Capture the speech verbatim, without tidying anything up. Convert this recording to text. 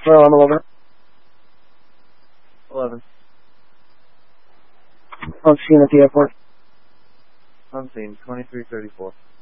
Well, I'm eleven. eleven. On scene at the airport. On scene, twenty-three thirty-four.